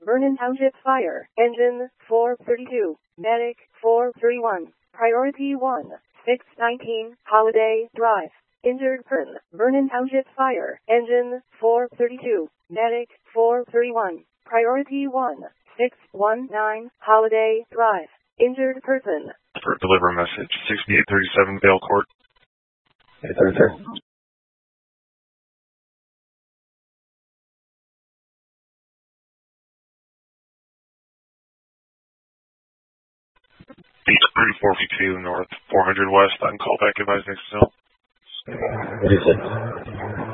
Vernon Township Fire. Engine 432. Medic 431. Priority 1. 619 Holiday Drive. Injured person. Vernon Township Fire. Engine 432. Medic 431. Priority 1. 619 Holiday Drive. Injured person. Deliver a message. 6837 Vale Court. 833. Beach 3442 North 400 West. On callback advised next zone. What is it?